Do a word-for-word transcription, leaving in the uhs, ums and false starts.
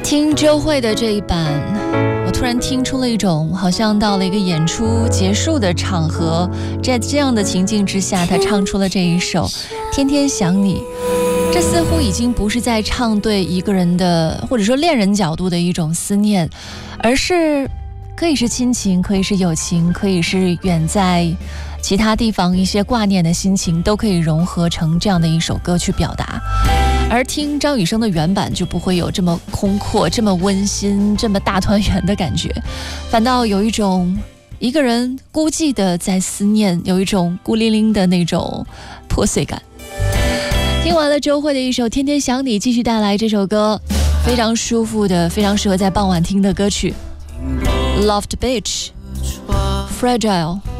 听周蕙的这一版，我突然听出了一种好像到了一个演出结束的场合，在这样的情境之下，他唱出了这一首《天天想你》。这似乎已经不是在唱对一个人的或者说恋人角度的一种思念，而是可以是亲情，可以是友情，可以是远在其他地方一些挂念的心情，都可以融合成这样的一首歌去表达。而听张雨生的原版就不会有这么空阔、这么温馨、这么大团圆的感觉，反倒有一种一个人孤寂的在思念，有一种孤零零的那种破碎感。听完了周蕙的一首《天天想你》，继续带来这首歌，非常舒服的，非常适合在傍晚听的歌曲 Loved Beach Fragile。